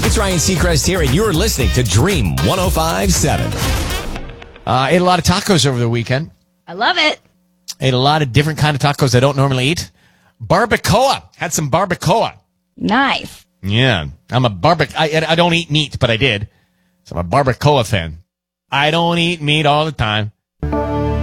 It's Ryan Seacrest here, and you're listening to Dream 105.7. Ate a lot of tacos over the weekend. I love it. Ate a lot of different kind of tacos I don't normally eat. Barbacoa. Had some barbacoa. Nice. Yeah. I'm a I don't eat meat, but I did. So I'm a barbacoa fan. I don't eat meat all the time.